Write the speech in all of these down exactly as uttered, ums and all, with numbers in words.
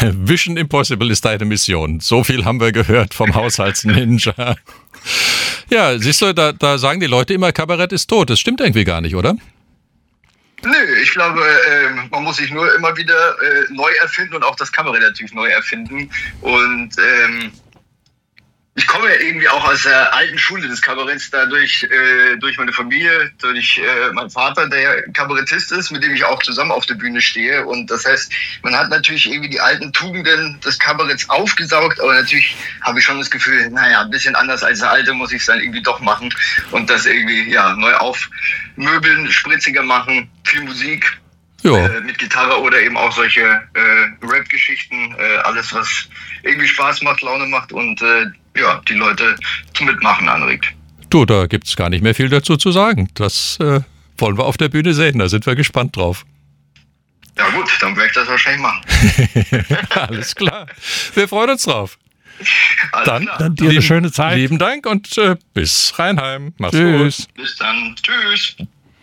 Vision Impossible ist deine Mission. So viel haben wir gehört vom Haushaltsninja. Ja, siehst du, da, da sagen die Leute immer, Kabarett ist tot. Das stimmt irgendwie gar nicht, oder? Nö, ich glaube, äh, man muss sich nur immer wieder äh, neu erfinden und auch das Kabarett natürlich neu erfinden. Und ähm, ich komme ja irgendwie auch aus der alten Schule des Kabaretts, dadurch äh, durch meine Familie, durch äh, meinen Vater, der ja Kabarettist ist, mit dem ich auch zusammen auf der Bühne stehe. Und das heißt, man hat natürlich irgendwie die alten Tugenden des Kabaretts aufgesaugt, aber natürlich habe ich schon das Gefühl, naja, ein bisschen anders als der alte muss ich es dann irgendwie doch machen und das irgendwie ja neu aufmöbeln, spritziger machen, viel Musik. Äh, mit Gitarre oder eben auch solche äh, Rap-Geschichten, äh, alles was irgendwie Spaß macht, Laune macht und äh, ja, die Leute zum Mitmachen anregt. Du, da gibt's gar nicht mehr viel dazu zu sagen. Das äh, wollen wir auf der Bühne sehen, da sind wir gespannt drauf. Ja gut, dann werde ich das wahrscheinlich machen. Alles klar, wir freuen uns drauf. Alles Dann, klar. Dann dir eine schöne Zeit. Lieben Dank und äh, bis Rheinheim. Mach's Tschüss. gut. Bis dann. Tschüss.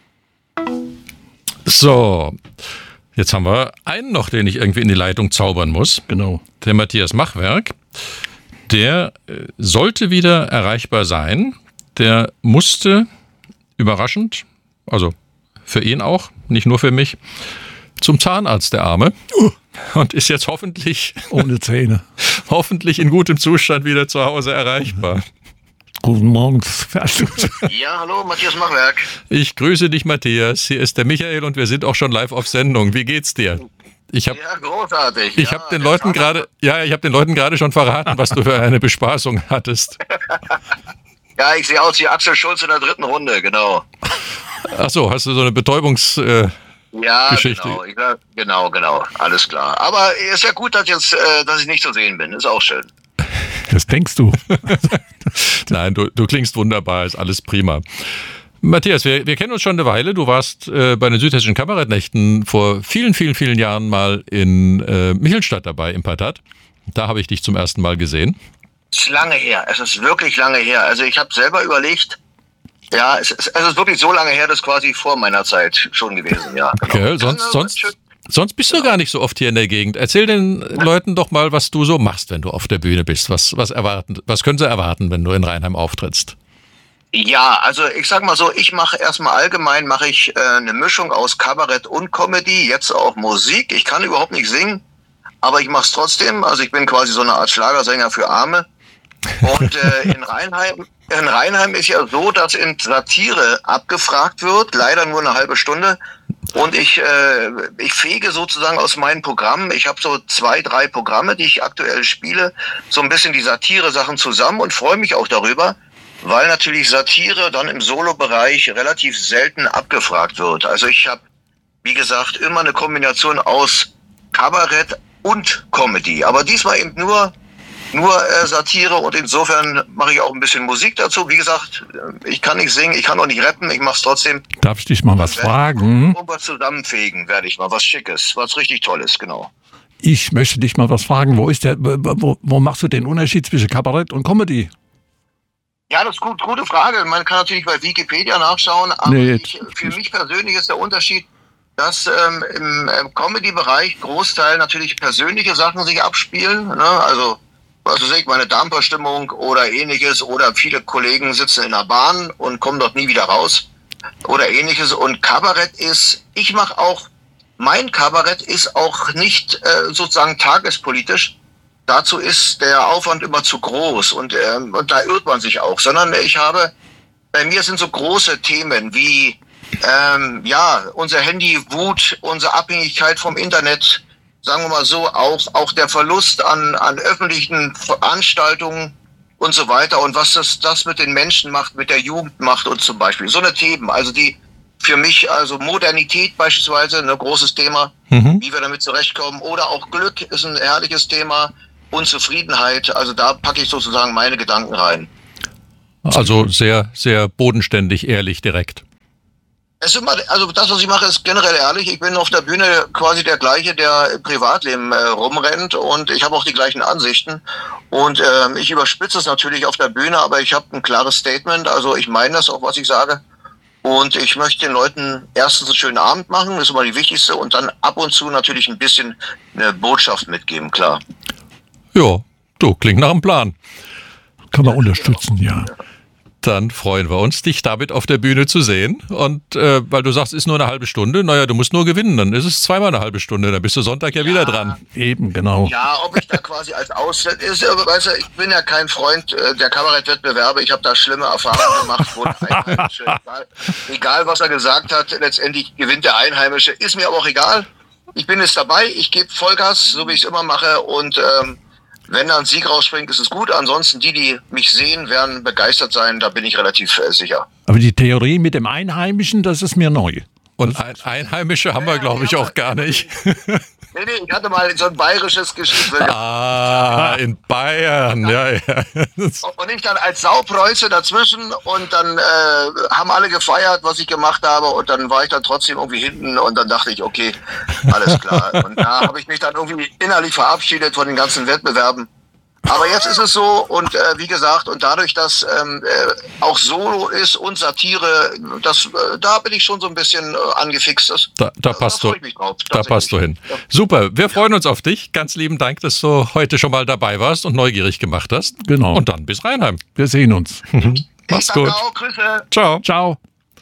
So, jetzt haben wir einen noch, den ich irgendwie in die Leitung zaubern muss. Genau. Der Matthias Machwerk. Der äh, sollte wieder erreichbar sein. Der musste, überraschend, also für ihn auch, nicht nur für mich, zum Zahnarzt, der Arme. Und ist jetzt hoffentlich, Ohne Zähne. hoffentlich in gutem Zustand wieder zu Hause erreichbar. Guten Morgen. Ja, hallo, Matthias Machwerk. Ich grüße dich, Matthias. Hier ist der Michael und wir sind auch schon live auf Sendung. Wie geht's dir? Ich habe Ja, großartig. ich ja, hab den der Leuten Zahnarzt- gerade, ja, ich habe den Leuten gerade schon verraten, was du für eine Bespaßung hattest. Ja, ich sehe aus wie Axel Schulz in der dritten Runde, genau. Ach so, hast du so eine Betäubungs äh, Ja, Geschichte. genau, ich, sag- genau, genau, alles klar. Aber ist ja gut, dass jetzt, äh, dass ich nicht zu sehen bin. Ist auch schön. Das denkst du. Nein, du, du klingst wunderbar, ist alles prima. Matthias, wir, wir kennen uns schon eine Weile. Du warst äh, bei den Südhessischen Kabarettnächten vor vielen, vielen, vielen Jahren mal in äh, Michelstadt dabei im Patat. Da habe ich dich zum ersten Mal gesehen. Es ist lange her. Es ist wirklich lange her. Also ich habe selber überlegt, ja, es ist, es ist wirklich so lange her, das ist quasi vor meiner Zeit schon gewesen, ja. Genau. Gell, sonst, Dann, äh, sonst, schön- sonst bist du gar nicht so oft hier in der Gegend. Erzähl den Leuten doch mal, was du so machst, wenn du auf der Bühne bist. Was, was, erwarten, was können sie erwarten, wenn du in Rheinheim auftrittst? Ja, also ich sag mal so, ich mache erstmal allgemein, mache ich äh, eine Mischung aus Kabarett und Comedy, jetzt auch Musik. Ich kann überhaupt nicht singen, aber ich mache es trotzdem. Also ich bin quasi so eine Art Schlagersänger für Arme. Und äh, in Rheinheim, in Rheinheim ist ja so, dass in Satire abgefragt wird, leider nur eine halbe Stunde. Und ich, äh, ich fege sozusagen aus meinen Programmen, ich habe so zwei, drei Programme, die ich aktuell spiele, so ein bisschen die Satire-Sachen zusammen und freue mich auch darüber, weil natürlich Satire dann im Solo-Bereich relativ selten abgefragt wird. Also ich habe, wie gesagt, immer eine Kombination aus Kabarett und Comedy, aber diesmal eben nur nur äh, Satire und insofern mache ich auch ein bisschen Musik dazu. Wie gesagt, ich kann nicht singen, ich kann auch nicht rappen, ich mache es trotzdem. Darf ich dich mal was fragen? Irgendwas zusammenfegen werde ich mal, was Schickes, was richtig Tolles, genau. Ich möchte dich mal was fragen. Wo ist der, wo, wo machst du den Unterschied zwischen Kabarett und Comedy? Ja, das ist gut, gute Frage. Man kann natürlich bei Wikipedia nachschauen, aber Nee, ich, für mich persönlich ist der Unterschied, dass ähm, im, im Comedy-Bereich Großteil natürlich persönliche Sachen sich abspielen, ne? Also was weiß ich, meine Darmverstimmung oder ähnliches, oder viele Kollegen sitzen in der Bahn und kommen dort nie wieder raus oder ähnliches. Und Kabarett ist, ich mache auch, mein Kabarett ist auch nicht äh, sozusagen tagespolitisch. Dazu ist der Aufwand immer zu groß und, ähm, und da irrt man sich auch, sondern ich habe, bei mir sind so große Themen wie ähm, ja, unser Handy-Wut, unsere Abhängigkeit vom Internet, sagen wir mal so, auch, auch der Verlust an, an öffentlichen Veranstaltungen und so weiter und was das, das mit den Menschen macht, mit der Jugend macht und zum Beispiel. So eine Themen, also die für mich, also Modernität beispielsweise, ein großes Thema, Mhm. wie wir damit zurechtkommen, oder auch Glück ist ein herrliches Thema, Unzufriedenheit, also da packe ich sozusagen meine Gedanken rein. Also sehr, sehr bodenständig, ehrlich, direkt. Es ist immer, also das, was ich mache, ist generell ehrlich. Ich bin auf der Bühne quasi der gleiche, der im Privatleben äh, rumrennt, und ich habe auch die gleichen Ansichten. Und ähm, ich überspitze es natürlich auf der Bühne, aber ich habe ein klares Statement. Also ich meine das auch, was ich sage. Und ich möchte den Leuten erstens einen schönen Abend machen, das ist immer die wichtigste, und dann ab und zu natürlich ein bisschen eine Botschaft mitgeben, klar. Ja, du, klingt nach einem Plan. Kann man unterstützen, ja. Dann freuen wir uns, dich damit auf der Bühne zu sehen. Und äh, weil du sagst, es ist nur eine halbe Stunde, naja, du musst nur gewinnen, dann ist es zweimal eine halbe Stunde, dann bist du Sonntag ja, ja wieder dran. Eben, genau. Ja, ob ich da quasi als Ausland ist, weißt du, ich bin ja kein Freund äh, der Kabarettwettbewerbe, ich habe da schlimme Erfahrungen gemacht, wo der Einheimische, egal, egal was er gesagt hat, letztendlich gewinnt der Einheimische, ist mir aber auch egal. Ich bin jetzt dabei, ich gebe Vollgas, so wie ich es immer mache, und ähm, wenn da ein Sieg rausspringt, ist es gut. Ansonsten, die, die mich sehen, werden begeistert sein. Da bin ich relativ äh, sicher. Aber die Theorie mit dem Einheimischen, das ist mir neu. Und ein Einheimische haben wir, glaube ich, auch gar nicht. Nee, nee, ich hatte mal so ein bayerisches Geschichte. Ah, in Bayern, ja, ja. Und ich dann als Saupreuße dazwischen, und dann äh, haben alle gefeiert, was ich gemacht habe, und dann war ich dann trotzdem irgendwie hinten, und dann dachte ich, okay, alles klar. Und da habe ich mich dann irgendwie innerlich verabschiedet von den ganzen Wettbewerben. Aber jetzt ist es so, und äh, wie gesagt, und dadurch, dass ähm, äh, auch Solo ist und Satire, das, äh, da bin ich schon so ein bisschen äh, angefixt. Das, da, da passt da du, ich drauf, da passt du hin. Ja. Super, wir freuen uns auf dich. Ganz lieben Dank, dass du heute schon mal dabei warst und neugierig gemacht hast. Genau. Und dann bis Rheinheim. Wir sehen uns. Mach's Ich gut. danke auch, Grüße. Ciao. Ciao.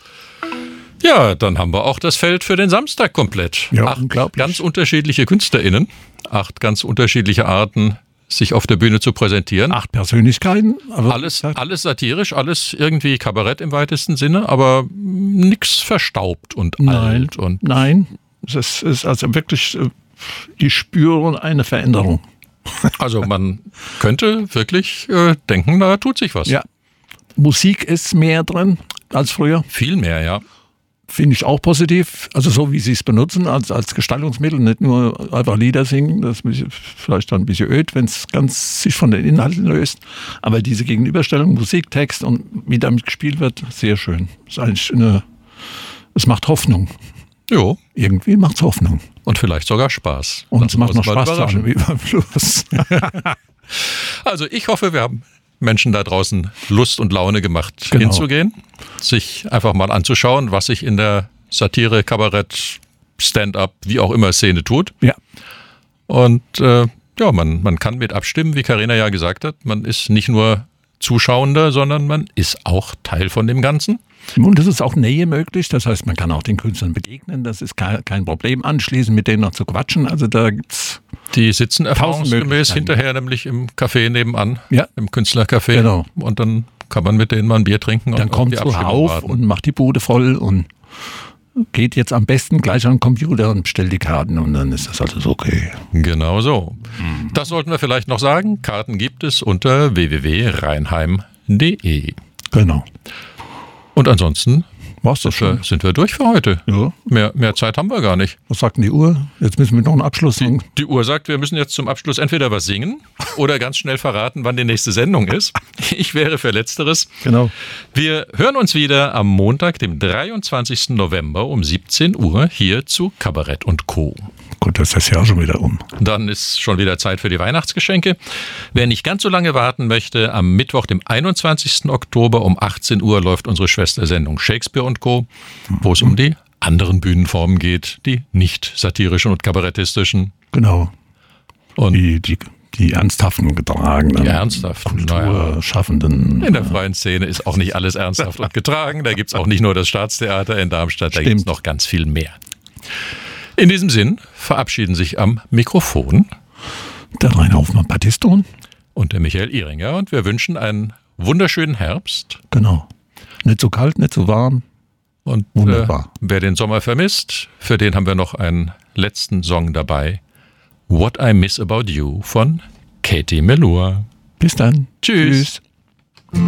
Ja, dann haben wir auch das Feld für den Samstag komplett. Ja, Acht unglaublich. ganz unterschiedliche KünstlerInnen, acht ganz unterschiedliche Arten, sich auf der Bühne zu präsentieren. Acht Persönlichkeiten. Aber Alles, alles satirisch, alles irgendwie Kabarett im weitesten Sinne, aber nichts verstaubt und Nein, alt. Und nein. Es ist also wirklich, äh, ich spüre eine Veränderung. also man könnte wirklich äh, denken, da tut sich was. Ja. Musik ist mehr drin als früher. Viel mehr, ja. Finde ich auch positiv. Also so, wie sie es benutzen als, als Gestaltungsmittel, nicht nur einfach Lieder singen. Das ist vielleicht dann ein bisschen öd, wenn es ganz sich von den Inhalten löst. Aber diese Gegenüberstellung, Musik, Text und wie damit gespielt wird, sehr schön. Das ist eigentlich eine, es macht Hoffnung. Jo. Irgendwie macht es Hoffnung. Und vielleicht sogar Spaß. Und Lassen es macht wir uns noch mal Spaß überraschen. dran, wie beim Fluss. Also ich hoffe, wir haben Menschen da draußen Lust und Laune gemacht, Genau. hinzugehen, sich einfach mal anzuschauen, was sich in der Satire, Kabarett, Stand-up, wie auch immer Szene tut. Ja. Und äh, ja, man, man kann mit abstimmen, wie Carina ja gesagt hat. Man ist nicht nur Zuschauender, sondern man ist auch Teil von dem Ganzen. Und es ist auch Nähe möglich, das heißt, man kann auch den Künstlern begegnen, das ist kein, kein Problem, anschließend mit denen noch zu quatschen, also da gibt's Die sitzen erfahrungsgemäß Möglichkeiten. hinterher nämlich im Café nebenan, Ja. im Künstlercafé. Genau. Und dann kann man mit denen mal ein Bier trinken dann und auf kommt die so Abstimmung auf warten. und macht die Bude voll und geht jetzt am besten gleich an den Computer und bestellt die Karten und dann ist das alles okay. Genau so. Das sollten wir vielleicht noch sagen. Karten gibt es unter w w w punkt rheinheim punkt d e. Genau. Und ansonsten War's das schon? sind wir durch für heute. Ja. Mehr, mehr Zeit haben wir gar nicht. Was sagt denn die Uhr? Jetzt müssen wir noch einen Abschluss sagen. Die Uhr sagt, wir müssen jetzt zum Abschluss entweder was singen oder ganz schnell verraten, wann die nächste Sendung ist. Ich wäre für Letzteres. Genau. Wir hören uns wieder am Montag, dem dreiundzwanzigsten November um siebzehn Uhr hier zu Kabarett und Co. Gut, das ist das Jahr schon wieder um. Dann ist schon wieder Zeit für die Weihnachtsgeschenke. Wer nicht ganz so lange warten möchte, am Mittwoch, dem einundzwanzigsten Oktober um achtzehn Uhr läuft unsere Schwestersendung Shakespeare und Co., wo es um die anderen Bühnenformen geht, die nicht satirischen und kabarettistischen. Genau. Und Die, die, die ernsthaften getragenen. die ernsthaften. Naja, Kulturschaffenden. in der freien Szene ist auch nicht alles ernsthaft und getragen. Da gibt es auch nicht nur das Staatstheater in Darmstadt, da gibt es Stimmt. noch ganz viel mehr. In diesem Sinn verabschieden sich am Mikrofon Der Rainer Hoffmann-Battiston. und der Michael Ihringer und wir wünschen einen wunderschönen Herbst. Genau. Nicht so kalt, nicht so warm. Und Wunderbar. Äh, wer den Sommer vermisst, für den haben wir noch einen letzten Song dabei. What I Miss About You von Katie Melua. Bis dann. Tschüss. Tschüss.